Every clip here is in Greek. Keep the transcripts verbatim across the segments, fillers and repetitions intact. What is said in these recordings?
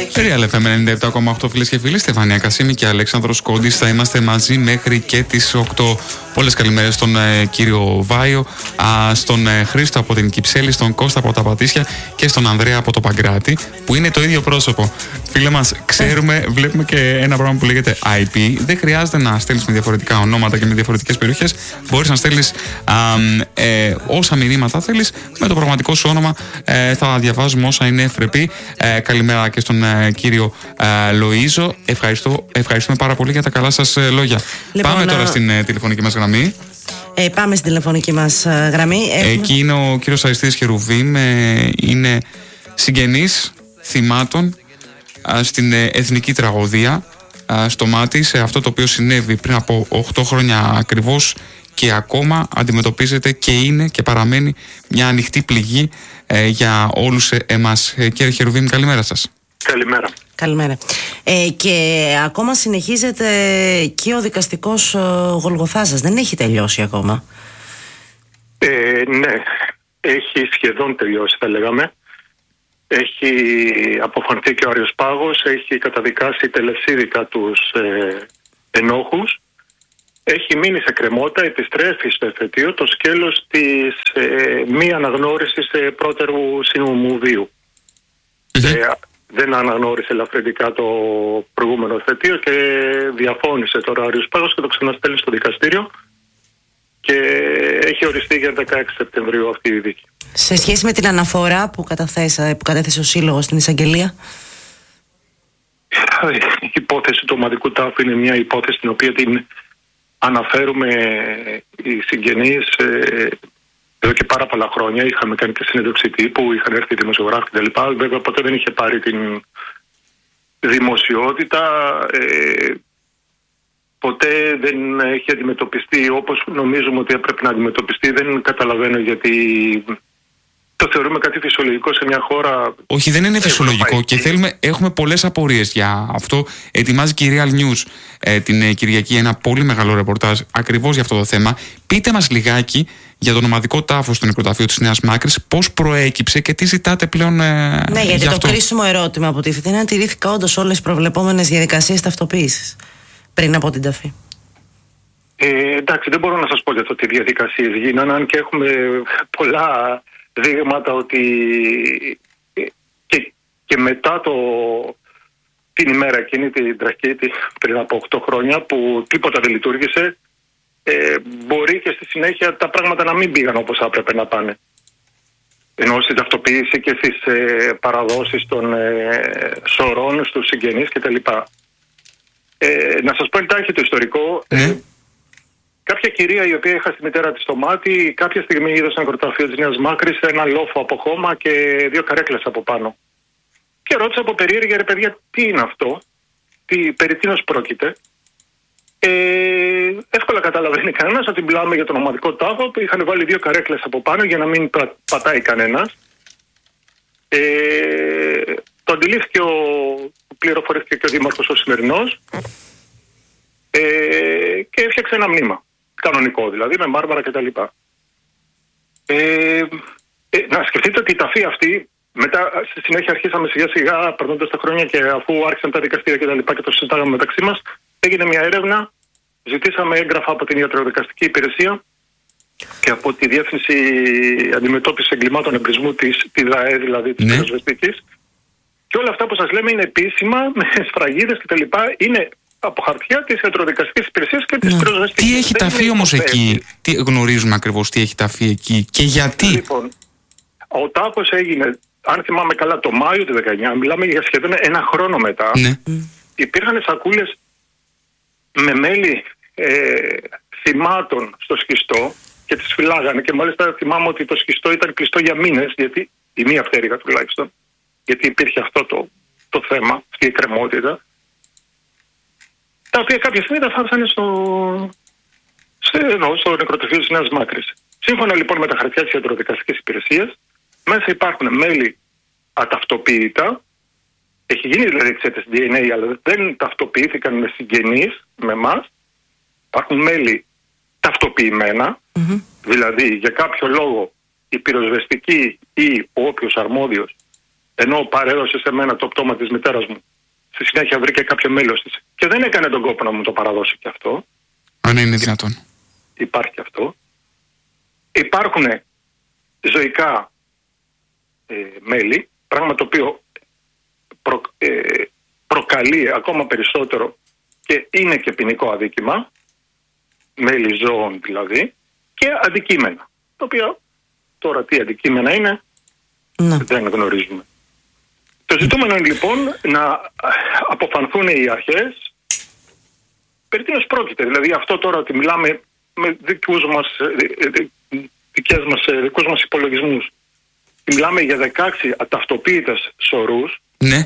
Real εφ εμ ενενήντα επτά κόμμα οκτώ, φίλες και φίλοι, Στεφανία Κασίμη και Αλέξανδρος Κόντης. Θα είμαστε μαζί μέχρι και τις οκτώ. Πολλές καλημέρες στον ε, κύριο Βάιο, α, στον ε, Χρήστο από την Κυψέλη, στον Κώστα από τα Πατήσια και στον Ανδρέα από το Παγκράτη, που είναι το ίδιο πρόσωπο. Φίλε μας, ξέρουμε, βλέπουμε και ένα πράγμα που λέγεται άι πι. Δεν χρειάζεται να στέλνεις με διαφορετικά ονόματα και με διαφορετικές περιοχές. Μπορείς να στέλνεις α, ε, όσα μηνύματα θέλεις με το πραγματικό σου όνομα. Ε, θα διαβάζουμε όσα είναι ευρεπή. Ε, καλημέρα και στον ε, κύριο ε, Λοΐζο. Ευχαριστώ, ευχαριστούμε πάρα πολύ για τα καλά σας ε, λόγια. Λοιπόν, πάμε τώρα στην ε, τηλεφωνική μας γραμμή. Ε, πάμε στην τηλεφωνική μας ε, γραμμή. Έχουμε... Εκεί είναι ο κύριος Αριστείδης Χερουβίμ. Ε, είναι συγγενής θυμάτων ε, στην ε, εθνική τραγωδία ε, στο Μάτι, σε αυτό το οποίο συνέβη πριν από οκτώ χρόνια ακριβώς, και ακόμα αντιμετωπίζεται και είναι και παραμένει μια ανοιχτή πληγή ε, για όλους εμάς. Ε, κύριε Χερουβίμ, καλημέρα σας. Καλημέρα. Καλημέρα. Ε, και ακόμα συνεχίζεται και ο δικαστικός ε, Γολγοθάς σας. Δεν έχει τελειώσει ακόμα. Ε, ναι, έχει σχεδόν τελειώσει, θα λέγαμε. Έχει αποφανθεί και ο Άριος Πάγος, έχει καταδικάσει τελεσίδικα τους ε, ενόχους. Έχει μείνει σε κρεμότητα, επιστρέφει στο εφετείο το σκέλος της ε, μη αναγνώρισης ε, πρώτερου συνομουδίου. Mm-hmm. Ε, δεν αναγνώρισε ελαφρυντικά το προηγούμενο εφετείο και διαφώνησε τώρα ο Άριος Πάγος και το ξαναστέλνει στο δικαστήριο και έχει οριστεί για δεκαέξι Σεπτεμβρίου αυτή η δίκη. Σε σχέση με την αναφορά που, που κατέθεσε ο Σύλλογος στην εισαγγελία. Η υπόθεση του ομαδικού τάφου είναι μια υπόθεση την οποία την αναφέρουμε οι συγγενείς ε, εδώ και πάρα πολλά χρόνια. Είχαμε κάνει και συνέντευξη τύπου, είχαν έρθει οι δημοσιογράφοι κτλ. Βέβαια ποτέ δεν είχε πάρει την δημοσιότητα, ε, ποτέ δεν έχει αντιμετωπιστεί όπως νομίζουμε ότι έπρεπε να αντιμετωπιστεί. Δεν καταλαβαίνω γιατί το θεωρούμε κάτι φυσιολογικό σε μια χώρα. Όχι, δεν είναι φυσιολογικό ευρωπαϊκή. Και θέλουμε, έχουμε πολλές απορίες για αυτό. Ετοιμάζει και η Real News ε, την ε, Κυριακή ένα πολύ μεγάλο ρεπορτάζ ακριβώς για αυτό το θέμα. Πείτε μας λιγάκι για τον ομαδικό τάφο στο νεκροταφείο της Νέας Μάκρης, πώς προέκυψε και τι ζητάτε πλέον ε, Ναι, γιατί για το αυτό. κρίσιμο ερώτημα από τη ΦΕΤ είναι αν τηρήθηκαν όντως όλες οι προβλεπόμενες διαδικασίες ταυτοποίησης πριν από την ταφή. Ε, εντάξει, δεν μπορώ να σας πω για το τι διαδικασίες γίνανε, αν και έχουμε πολλά δείγματα ότι και, και μετά το, την ημέρα εκείνη, την τραγική πριν από οκτώ χρόνια που τίποτα δεν λειτουργήσε, ε, μπορεί και στη συνέχεια τα πράγματα να μην πήγαν όπως έπρεπε να πάνε. Ενώ στην ταυτοποίηση και στις ε, παραδόσεις των ε, σωρών στους συγγενείς κτλ. Ε, να σας πω εντάχει το ιστορικό. Mm. Ε, Κάποια κυρία η οποία είχα στη μητέρα της στο μάτι, κάποια στιγμή είδα στο νεκροταφείο της Νέας Μάκρης ένα λόφο από χώμα και δύο καρέκλες από πάνω. Και ρώτησα από περίεργα, ρε παιδιά, τι είναι αυτό, τι, περί τίνος πρόκειται. Ε, εύκολα καταλαβαίνει κανένας ότι μιλάμε για τον ομαδικό τάφο που είχαν βάλει δύο καρέκλες από πάνω για να μην πα, πατάει κανένας. Ε, το αντιλήφθηκε ο, πληροφορήθηκε και ο Δήμαρχος ο σημερινός ε, και έφτιαξε ένα μνήμα. Κανονικό δηλαδή, με μάρμαρα κτλ. Ε, ε, να σκεφτείτε ότι η ταφή αυτή, μετά στη συνέχεια αρχίσαμε σιγά σιγά, περνώντας τα χρόνια και αφού άρχισαν τα δικαστήρια κτλ. Και, και το συζητάγαμε μεταξύ μας, έγινε μια έρευνα, ζητήσαμε έγγραφα από την ιατροδικαστική υπηρεσία και από τη Διεύθυνση Αντιμετώπισης Εγκλημάτων Εμπρισμού της τη ΔΑΕ, δηλαδή της πυροσβεστικής. Ναι. Και όλα αυτά που σας λέμε είναι επίσημα, με σφραγίδες κτλ. Είναι από χαρτιά της ιατροδικαστικής υπηρεσίας και της πυροσβεστικής. Τι έχει ταφεί όμως εκεί, τι γνωρίζουμε ακριβώς τι έχει ταφεί εκεί και γιατί. Λοιπόν, ο τάφος έγινε, αν θυμάμαι καλά, το Μάιο του δεκαεννιά, μιλάμε για σχεδόν ένα χρόνο μετά. Ναι. Υπήρχαν σακούλες με μέλι ε, θυμάτων στο σχιστό και τις φυλάγανε και μάλιστα θυμάμαι ότι το σχιστό ήταν κλειστό για μήνες, γιατί η μία πτέρυγα τουλάχιστον, γιατί υπήρχε αυτό το, το θέμα, αυτή η εκκρεμότητα, τα οποία κάποια στιγμή τα φτάσανε στο, σε, εδώ, στο νεκροταφείο της Νέας Μάκρης. Σύμφωνα λοιπόν με τα χαρτιά της ιατροδικαστικής υπηρεσίας, μέσα υπάρχουν μέλη αταυτοποιητά, έχει γίνει δηλαδή εξέταση ντι εν έι, αλλά δεν ταυτοποιήθηκαν με συγγενείς, με εμάς. Υπάρχουν μέλη ταυτοποιημένα, ενώ παρέδωσε σε μένα το πτώμα της μητέρας μου, στη συνέχεια βρήκε κάποιο μέλος της και δεν έκανε τον κόπο να μου το παραδώσει και αυτό. Αν είναι δυνατόν. Υπάρχει αυτό. Υπάρχουν ζωικά ε, μέλη, πράγμα το οποίο προ, ε, προκαλεί ακόμα περισσότερο και είναι και ποινικό αδίκημα, μέλη ζώων δηλαδή, και αντικείμενα, τα οποία τώρα τι αντικείμενα είναι, ναι. δεν γνωρίζουμε. Το ζητούμενο είναι λοιπόν να αποφανθούν οι αρχές περί τίνος πρόκειται. Δηλαδή αυτό τώρα ότι μιλάμε με δικούς μας, δικές μας, δικούς μας υπολογισμούς, μιλάμε για δεκαέξι αταυτοποίητες σωρούς. Ναι.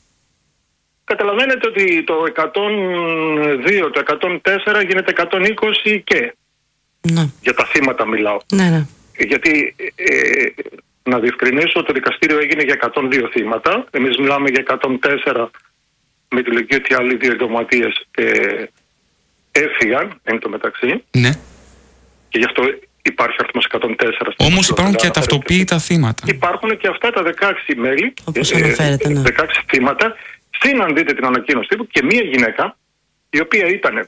Καταλαβαίνετε ότι το εκατόν δύο, το εκατόν τέσσερα γίνεται εκατόν είκοσι και ναι. Για τα θύματα μιλάω. Ναι, ναι. Γιατί ε, να διευκρινίσω, το δικαστήριο έγινε για εκατόν δύο θύματα. Εμείς μιλάμε για εκατόν τέσσερα με τη λογική ότι άλλοι δύο εγκληματίες ε, έφυγαν εν τω μεταξύ. Ναι. Και γι' αυτό υπάρχει αριθμός εκατόν τέσσερα. Όμως υπάρχουν και ταυτοποίητα θύματα. Υπάρχουν και αυτά τα δεκαέξι μέλη, όπως ε, αναφέρεται, ναι. δεκαέξι θύματα. Συν αν δείτε την ανακοίνωση τύπου και μία γυναίκα η οποία ήταν,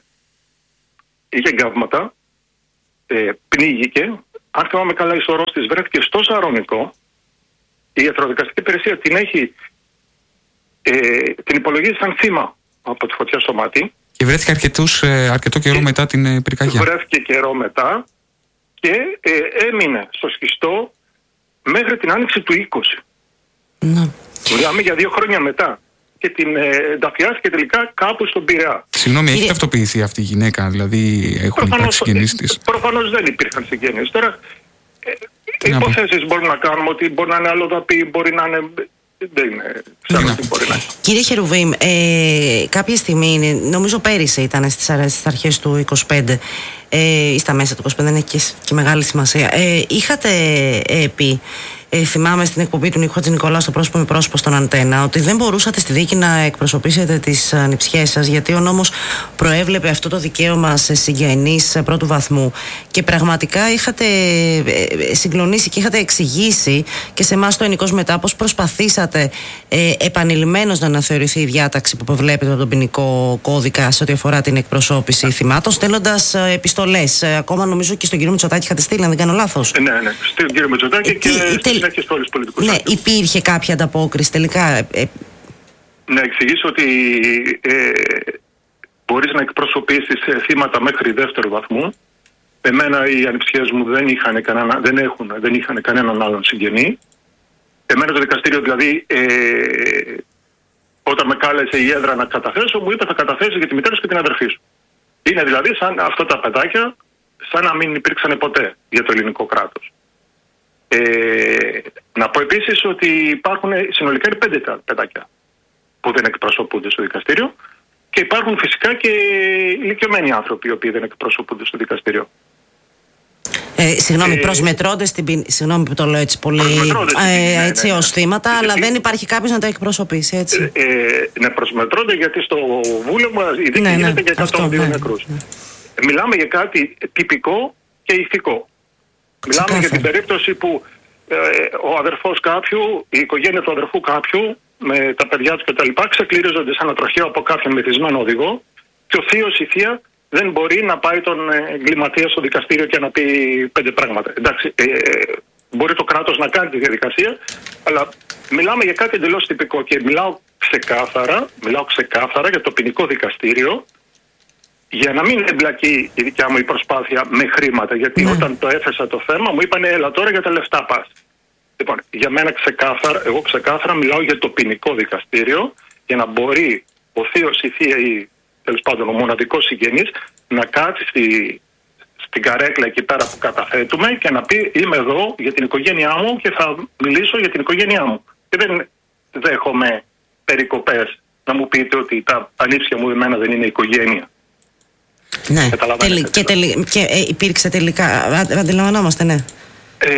είχε εγκάβματα, ε, πνίγηκε, αν θυμάμαι καλά η σωρός της βρέθηκε στο Σαρονικό, η ιατροδικαστική υπηρεσία την έχει, ε, την υπολογίζει σαν θύμα από τη φωτιά στο μάτι. Και βρέθηκε αρκετούς, ε, αρκετό καιρό και μετά την ε, πυρκαγιά. Βρέθηκε καιρό μετά και ε, έμεινε στο σχιστό μέχρι την άνοιξη του είκοσι. Ναι. Μιλάμε για δύο χρόνια μετά. Και την ε, ενταφιάστηκε τελικά κάπου στον Πειραιά. Συγγνώμη, έχει ταυτοποιηθεί αυτή η γυναίκα, δηλαδή έχουν υπάρξει συγγενείς της? Προφανώς δεν υπήρχαν συγγενείς. Τώρα, ε, υποθέσεις μπορούμε να κάνουμε ότι μπορεί να είναι αλλοδαπή, μπορεί να είναι. Δεν είναι. Ξέρω τι μπορεί να είναι. Κύριε Χερουβίμ, ε, κάποια στιγμή, νομίζω πέρυσι ήταν στις αρχές του είκοσι πέντε ε, ή στα μέσα του είκοσι πέντε, δεν έχει και, και μεγάλη σημασία. Ε, είχατε ε, πει. Ε, θυμάμαι στην εκπομπή του Νίκου Χατζηνικολάου στο πρόσωπο με πρόσωπο στον Αντένα ότι δεν μπορούσατε στη δίκη να εκπροσωπήσετε τις ανιψιές σας, γιατί ο νόμος προέβλεπε αυτό το δικαίωμα σε συγγενείς πρώτου βαθμού, και πραγματικά είχατε συγκλονίσει και είχατε εξηγήσει και σε εμάς το Ενικός μετά πως προσπαθήσατε ε, επανειλημμένως να αναθεωρηθεί η διάταξη που προβλέπεται από τον ποινικό κώδικα σε ό,τι αφορά την εκπροσώπηση θυμάτων, στέλνοντας ε, επιστολές. Ε, ακόμα νομίζω και στον κύριο Μητσοτάκη είχατε στείλει, αν δεν κάνω λάθος. Ε, ναι, ναι, στον κύριο Μητσοτάκη ε, και τελ... και σε όλους τους πολιτικούς. Ναι, υπήρχε κάποια ανταπόκριση τελικά? Ε... Να εξηγήσω ότι ε, μπορείς να εκπροσωπήσεις θύματα μέχρι δεύτερου βαθμού. Εμένα οι ανιψιές μου δεν είχαν, κανένα, δεν έχουν, δεν είχαν κανέναν άλλον συγγενή. Εμένα το δικαστήριο δηλαδή ε, όταν με κάλεσε η έδρα να καταθέσω, μου είπε θα καταθέσεις για τη μητέρα σου και την αδερφή σου. Είναι δηλαδή σαν αυτά τα παιδάκια σαν να μην υπήρξαν ποτέ για το ελληνικό κράτος. Ε, να πω επίσης ότι υπάρχουν συνολικά είναι πέντε παιδάκια που δεν εκπροσωπούνται στο δικαστήριο και υπάρχουν φυσικά και ηλικιωμένοι άνθρωποι οι οποίοι δεν εκπροσωπούνται στο δικαστήριο. Ε, συγγνώμη, ε, προσμετρώνται στην ποινή. Συγγνώμη που το λέω έτσι πολύ ε, έτσι ναι, ναι, ως θύματα, ναι, αλλά ναι, δεν υπάρχει κάποιος να τα εκπροσωπήσει, έτσι. Ε, ε, ναι, προσμετρώνται γιατί στο βούλευμα η δίκη ναι, ναι, γίνεται για εκατόν δύο ναι, νεκρούς. Ναι. Μιλάμε για κάτι τυπικό και ηθικό. Μιλάμε Ξεκάθαρα. για την περίπτωση που ε, ο αδερφός κάποιου, η οικογένεια του αδερφού κάποιου, με τα παιδιά του κτλ. Ξεκληρίζονται σε ένα τροχαίο από κάποιον μεθυσμένο οδηγό και ο θείος η θεία δεν μπορεί να πάει τον εγκληματία στο δικαστήριο και να πει πέντε πράγματα. Εντάξει, ε, μπορεί το κράτος να κάνει τη διαδικασία, αλλά μιλάμε για κάτι εντελώς τυπικό και μιλάω ξεκάθαρα, μιλάω ξεκάθαρα για το ποινικό δικαστήριο, για να μην εμπλακεί η δικιά μου η προσπάθεια με χρήματα. Γιατί ναι. όταν το έθεσα το θέμα μου είπανε έλα τώρα για τα λεφτά πας. Λοιπόν, για μένα ξεκάθαρα, εγώ ξεκάθαρα μιλάω για το ποινικό δικαστήριο, για να μπορεί ο θείος, η θεία ή τέλος πάντων ο μοναδικός συγγενής να κάτσει στη, στην καρέκλα εκεί πέρα που καταθέτουμε και να πει είμαι εδώ για την οικογένειά μου και θα μιλήσω για την οικογένειά μου. Και δεν δέχομαι περικοπές να μου πείτε ότι τα ανήψια μου εμένα δεν είναι οικογένεια. Ναι, τελ, και, τελ, και ε, υπήρξε τελικά, αντιλαμβανόμαστε, ναι. Ε,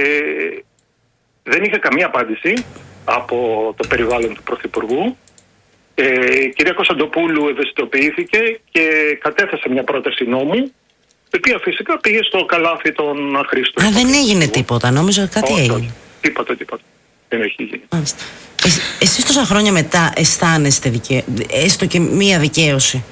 δεν είχα καμία απάντηση από το περιβάλλον του Πρωθυπουργού. Ε, η κυρία Κωνσταντοπούλου ευαισθητοποιήθηκε και κατέθεσε μια πρόταση νόμου, η οποία φυσικά πήγε στο καλάθι των αχρήστων. Α, δεν έγινε τίποτα, νόμιζα κάτι όχι, έγινε. Όχι, τίποτα, τίποτα. Δεν έχει γίνει. Ε, εσείς τόσα χρόνια μετά αισθάνεστε δικαι... έστω και μία δικαίωση?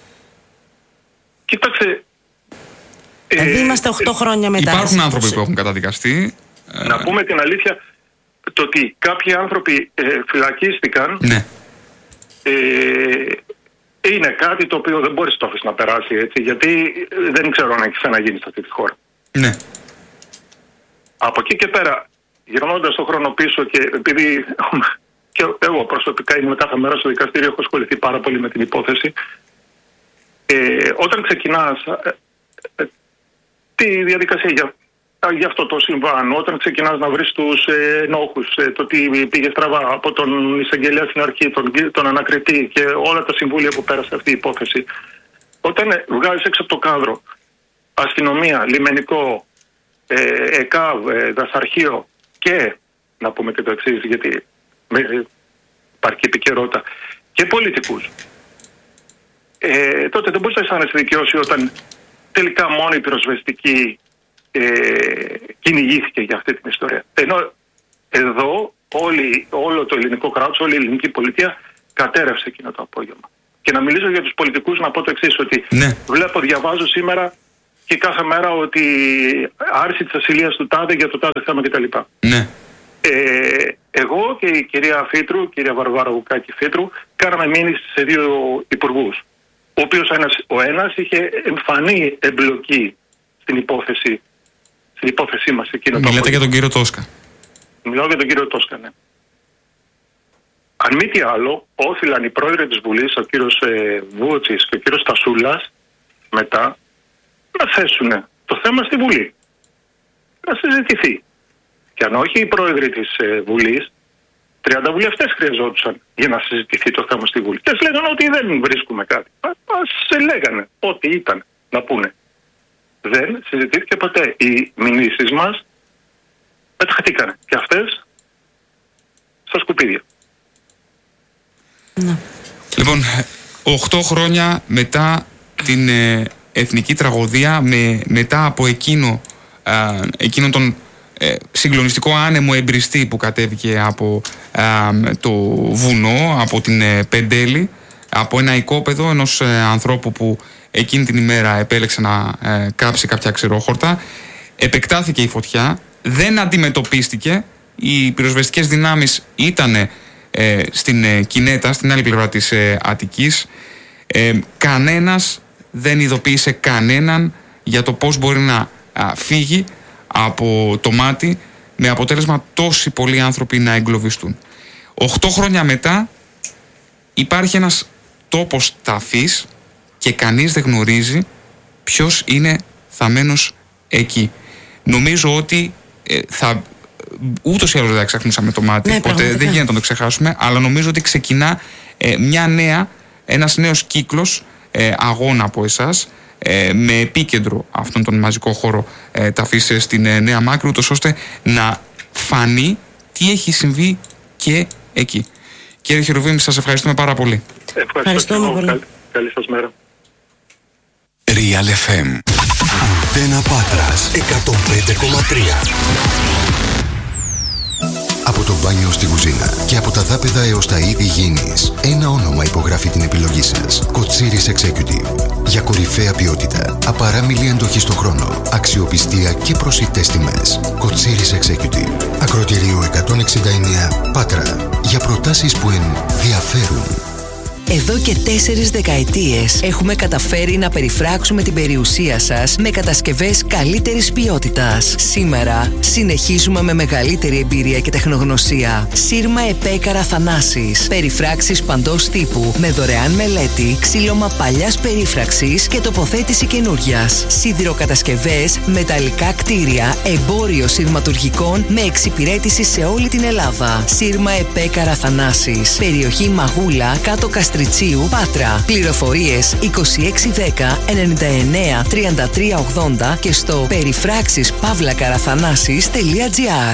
Κοίταξε. Δηλαδή ε, είμαστε οκτώ χρόνια μετά. Υπάρχουν άνθρωποι που έχουν καταδικαστεί. Να ε... πούμε την αλήθεια, το ότι κάποιοι άνθρωποι ε, φυλακίστηκαν. Ναι. Ε, είναι κάτι το οποίο δεν μπορείς το αφήσεις να περάσει έτσι, γιατί δεν ξέρω αν έχει ξαναγίνει σε αυτή τη χώρα. Ναι. Από εκεί και πέρα, γυρνώντας τον χρόνο πίσω, και επειδή και εγώ προσωπικά είμαι κάθε μέρα στο δικαστήριο, έχω ασχοληθεί πάρα πολύ με την υπόθεση. Ε, όταν ξεκινάς ε, ε, τη διαδικασία για, για αυτό το συμβάν, όταν ξεκινάς να βρεις τους ε, ενόχους, ε, το τι πήγε στραβά από τον εισαγγελέα στην αρχή, τον, τον ανακριτή και όλα τα συμβούλια που πέρασε αυτή η υπόθεση, όταν ε, βγάζεις έξω από το κάδρο αστυνομία, λιμενικό, ε, ΕΚΑΒ, ε, δασαρχείο και, να πούμε και το εξής, γιατί ε, υπάρχει επικαιρότητα, και πολιτικούς, Ε, τότε δεν μπορείς να αισθάνεσαι δικαιώσει όταν τελικά μόνο η πυροσβεστική ε, κυνηγήθηκε για αυτή την ιστορία. Ενώ εδώ όλη, όλο το ελληνικό κράτος, όλη η ελληνική πολιτεία κατέρευσε εκείνο το απόγευμα. Και να μιλήσω για τους πολιτικούς, να πω το εξής, ότι ναι. βλέπω, διαβάζω σήμερα και κάθε μέρα ότι άρση της ασυλίας του τάδε για το τάδε θέμα κτλ. Ναι. Ε, εγώ και η κυρία Φήτρου, η κυρία Βαρβάρα Βουκάκη Φήτρου, κάναμε μήνυση σε δύο υπουργούς. Ο οποίος ένας, ο ένας είχε εμφανή εμπλοκή στην υπόθεση, στην υπόθεσή μας. Μιλάτε για τον κύριο Τόσκα. Μιλάω για τον κύριο Τόσκα, ναι. Αν μη τι άλλο, όφυλαν οι πρόεδροι της Βουλής, ο κύριος ε, Βούτσης και ο κύριος Στασούλας, μετά να θέσουν το θέμα στη Βουλή. Να συζητηθεί. Και αν όχι οι πρόεδροι της ε, Βουλής, τριάντα βουλευτές χρειαζόντουσαν για να συζητηθεί το θέμα στη Βουλή. Και ας λέγανε ότι δεν βρίσκουμε κάτι. Ας λέγανε ό,τι ήταν να πούνε. Δεν συζητήθηκε ποτέ. Οι μηνύσεις μας πεταχτήκανε. Και αυτές στα σκουπίδια. Ναι. Λοιπόν, οχτώ χρόνια μετά την ε, εθνική τραγωδία, με, μετά από εκείνο, ε, εκείνον τον ε, συγκλονιστικό άνεμο εμπριστή που κατέβηκε από ε, το βουνό, από την ε, Πεντέλη, από ένα οικόπεδο ενός ε, ανθρώπου που εκείνη την ημέρα επέλεξε να ε, κάψει κάποια ξερόχορτα, επεκτάθηκε η φωτιά, δεν αντιμετωπίστηκε, οι πυροσβεστικές δυνάμεις ήτανε Ε, στην ε, Κινέτα, στην άλλη πλευρά της ε, Αττικής. Ε, κανένας δεν ειδοποίησε κανέναν για το πώς μπορεί να α, φύγει από το μάτι, με αποτέλεσμα τόσοι πολλοί άνθρωποι να εγκλωβιστούν. Οχτώ χρόνια μετά υπάρχει ένας τόπος ταφής και κανείς δεν γνωρίζει ποιος είναι θαμμένος εκεί. Νομίζω ότι ε, θα ούτως ή άλλως δεν θα ξεχνούσαμε το μάτι, ναι, οπότε δεν γίνεται να το ξεχάσουμε, αλλά νομίζω ότι ξεκινά ε, μια νέα, ένας νέος κύκλος ε, αγώνα από εσάς, ε, με επίκεντρο αυτόν τον μαζικό χώρο ε, ταφής στην ε, Νέα Μάκρη, ούτως ώστε να φανεί τι έχει συμβεί και εκεί. Κύριε Χερουβίμη, σας ευχαριστούμε πάρα πολύ. Ευχαριστώ πολύ. Καλή, καλή σας μέρα. Real εφ εμ Αντένα Πάτρας εκατόν πέντε κόμμα τρία. Από το μπάνιο στην κουζίνα και από τα δάπεδα έως τα είδη γήινης, ένα όνομα υπογράφει την επιλογή σας. Κοτσίρις Executive. Για κορυφαία ποιότητα, απαράμιλη αντοχή στον χρόνο, αξιοπιστία και προσιτές τιμές. Κοτσίρις Executive. Ακροτηρίου εκατόν εξήντα εννέα Πάτρα. Για προτάσεις που ενδιαφέρουν. Εδώ και τέσσερις δεκαετίες έχουμε καταφέρει να περιφράξουμε την περιουσία σας με κατασκευές καλύτερης ποιότητας. Σήμερα συνεχίζουμε με μεγαλύτερη εμπειρία και τεχνογνωσία. Σύρμα Επέκαρα Θανάσης. Περιφράξεις παντός τύπου με δωρεάν μελέτη, ξύλωμα παλιάς περίφραξης και τοποθέτηση καινούριας. Σιδηροκατασκευές, μεταλλικά κτίρια, εμπόριο σειρματουργικών με εξυπηρέτηση σε όλη την Ελλάδα. Σύρμα Επέκαρα Θανάσης. Περιοχή Μαγούλα, κάτω Καστριτσίου, Πάτρα. Πληροφορίες είκοσι έξι δέκα ενενήντα εννέα τριάντα τρία ογδόντα και στο περιφράξεις παύλα καραθανάσης τελεία τζι άρ.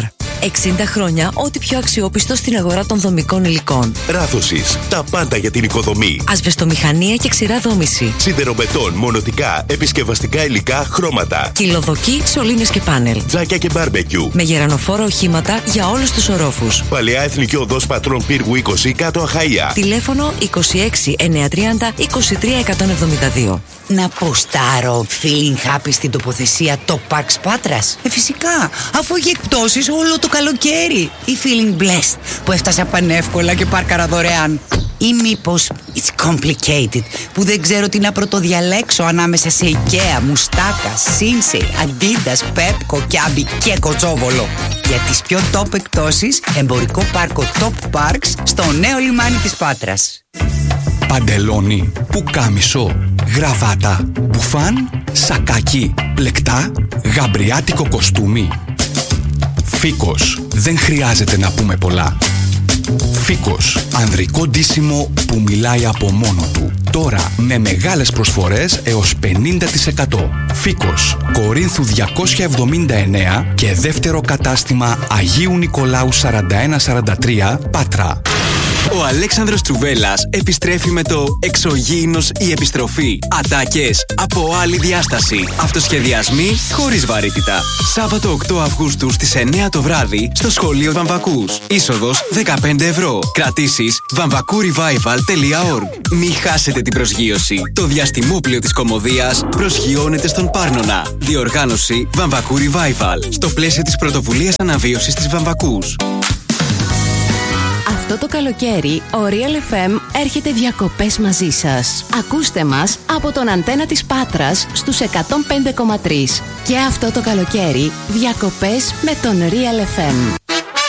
εξήντα χρόνια ό,τι πιο αξιόπιστο στην αγορά των δομικών υλικών. Ράθωσης. Τα πάντα για την οικοδομή. Ασβεστομηχανία και ξηρά δόμηση. Σιδεροβετών, μονοτικά, επισκευαστικά υλικά, χρώματα. Κυλοδοκή, σωλήνες και πάνελ. Τζάκια και μπάρμπεκιου. Με γερανοφόρα οχήματα για όλους τους ορόφους. Παλαιά Εθνική Οδός Πατρών Πύργου είκοσι, κάτω Αχαΐα. Τηλέφωνο είκοσι έξι εννιακόσια τριάντα είκοσι τρία εκατόν εβδομήντα δύο. Να ποστάρω feeling happy στην τοποθεσία Top Parks Πάτρας. Ε, φυσικά, αφού έχει εκπτώσεις όλο το καλοκαίρι. Ή feeling blessed που έφτασα πανεύκολα και πάρκαρα δωρεάν. Ή μήπως it's complicated που δεν ξέρω τι να πρωτοδιαλέξω ανάμεσα σε IKEA, Μουστάκα, Sinsei, Adidas, Pepco, Kiabi και Κοτσόβολο. Για τις πιο top εκπτώσεις, εμπορικό πάρκο Top Parks στο νέο λιμάνι της Πάτρας. Παντελόνι, πουκάμισο, γραβάτα, μπουφάν, σακάκι, πλεκτά, γαμπριάτικο κοστούμι. Φίκος, δεν χρειάζεται να πούμε πολλά. Φίκος, ανδρικό ντύσιμο που μιλάει από μόνο του. Τώρα με μεγάλες προσφορές έως πενήντα τοις εκατό. Φίκος, Κορίνθου διακόσια εβδομήντα εννέα και δεύτερο κατάστημα Αγίου Νικολάου σαράντα ένα σαράντα τρία, Πάτρα. Ο Αλέξανδρος Τσουβέλλας επιστρέφει με το «Εξωγήινος η επιστροφή». Ατάκες από άλλη διάσταση. Αυτοσχεδιασμοί χωρίς βαρύτητα. Σάββατο οκτώ Αυγούστου στις εννέα το βράδυ στο σχολείο Βαμβακούς. Είσοδος δεκαπέντε ευρώ. Κρατήσεις βαμβακούrevival τελεία org. Μη χάσετε την προσγείωση. Το διαστημόπλαιο της κωμωδίας προσγειώνεται στον Πάρνονα. Διοργάνωση Βαμβακού Revival. Στο πλαίσιο της πρωτοβουλίας αναβίωσης της Βαμβακούς. Αυτό το καλοκαίρι ο Real εφ εμ έρχεται διακοπές μαζί σας. Ακούστε μας από τον αντένα της Πάτρας στους εκατόν πέντε κόμμα τρία. Και αυτό το καλοκαίρι διακοπές με τον Real εφ εμ.